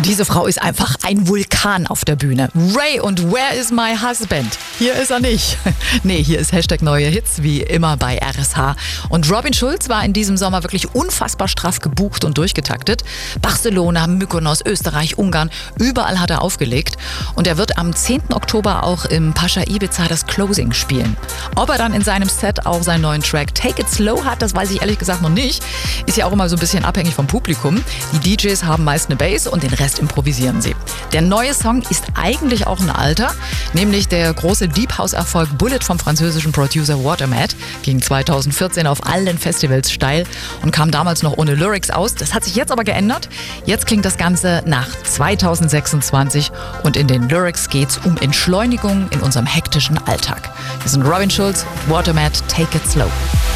Diese Frau ist einfach ein Vulkan auf der Bühne. Ray und Where is my husband? Hier ist er nicht. Nee, hier ist Hashtag neue Hits, wie immer bei RSH. Und Robin Schulz war in diesem Sommer wirklich unfassbar straff gebucht und durchgetaktet. Barcelona, Mykonos, Österreich, Ungarn, überall hat er aufgelegt. Und er wird am 10. Oktober auch im Pascha Ibiza das Closing spielen. Ob er dann in seinem Set auch seinen neuen Track Take It Slow hat, das weiß ich ehrlich gesagt noch nicht. Ist ja auch immer so ein bisschen abhängig vom Publikum. Die DJs haben meist eine Bass und den Rest improvisieren sie. Der neue Song ist eigentlich auch ein alter, nämlich der große Deep House-Erfolg Bullet vom französischen Producer Watermat. Ging 2014 auf allen Festivals steil und kam damals noch ohne Lyrics aus. Das hat sich jetzt aber geändert. Jetzt klingt das Ganze nach 2026 und in den Lyrics geht's um Entschleunigung in unserem hektischen Alltag. Wir sind Robin Schulz, Watermat, Take It Slow.